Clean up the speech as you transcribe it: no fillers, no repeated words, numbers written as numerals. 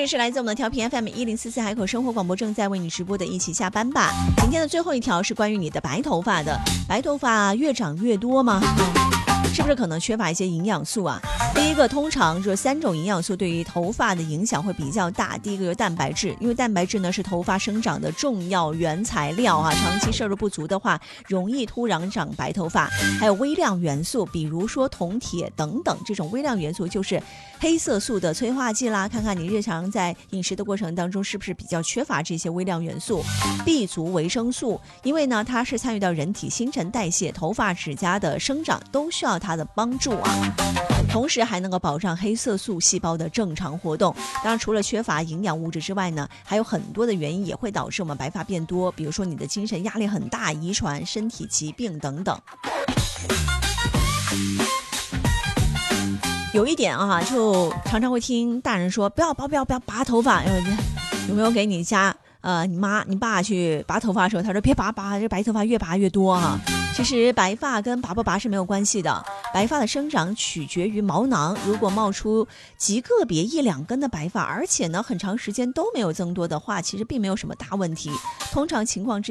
这是来自我们的调频 FM1044海口生活广播正在为你直播的一起下班吧。今天的最后一条是关于你的白头发的，白头发越长越多吗？是不是可能缺乏一些营养素啊？第一个，通常这3种营养素对于头发的影响会比较大。第一个就是蛋白质，因为蛋白质呢是头发生长的重要原材料啊，长期摄入不足的话，容易突然长白头发。还有微量元素，比如说铜、铁等等，这种微量元素就是黑色素的催化剂啦。看看你日常在饮食的过程当中是不是比较缺乏这些微量元素。B 族维生素，因为呢它是参与到人体新陈代谢、头发、指甲的生长，都需要它的帮助啊。同时还能够保障黑色素细胞的正常活动。当然除了缺乏营养物质之外呢，还有很多的原因也会导致我们白发变多，比如说你的精神压力很大、遗传、身体疾病等等。有一点啊，就常常会听大人说不要拔头发。有没有给你家你妈你爸去拔头发的时候，他说别拔，这白头发越拔越多啊。其实白发跟拔不拔是没有关系的，白发的生长取决于毛囊，如果冒出极个别1-2根的白发，而且呢很长时间都没有增多的话，其实并没有什么大问题。通常情况之